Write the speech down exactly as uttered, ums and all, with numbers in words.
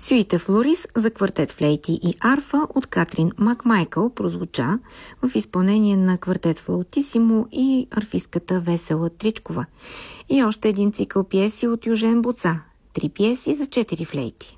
Сюита Флорис за квартет флейти и арфа от Катрин Макмайкъл прозвуча в изпълнение на квартет флаутисимо и арфистката Весела Тричкова. И още един цикъл пиеси от Южен Боца. Три пиеси за четири флейти.